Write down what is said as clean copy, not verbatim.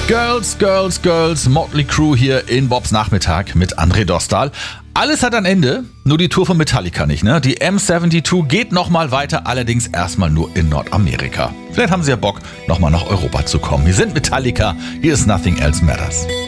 Girls, Girls, Girls, Motley Crue hier in Bobs Nachmittag mit André Dostal. Alles hat ein Ende, nur die Tour von Metallica nicht, ne? Die M72 geht nochmal weiter, allerdings erstmal nur in Nordamerika. Vielleicht haben sie ja Bock, nochmal nach Europa zu kommen. Hier sind Metallica, hier ist Nothing Else Matters.